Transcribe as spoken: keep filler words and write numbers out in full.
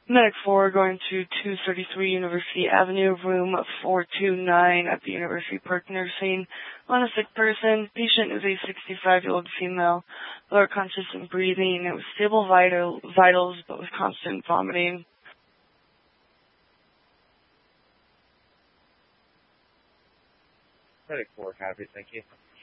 Medic four going to two thirty-three University Avenue, room four two nine at the University Park Nursing. On a sick person. Patient is a sixty-five-year-old female, lower conscious and breathing, with stable vital, vitals but with constant vomiting. Medic four, copy, thank you.